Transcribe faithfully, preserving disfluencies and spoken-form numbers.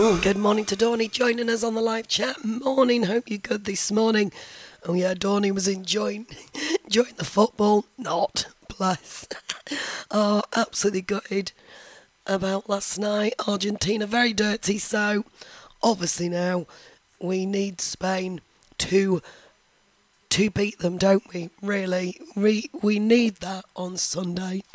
Oh, good morning to Dawny joining us on the live chat. Morning, hope you're good this morning. Oh yeah, Dawny was enjoying enjoying the football. Not, bless. Oh, absolutely gutted about last night. Argentina very dirty, so obviously now we need Spain to to beat them, don't we? Really, we we need that on Sunday.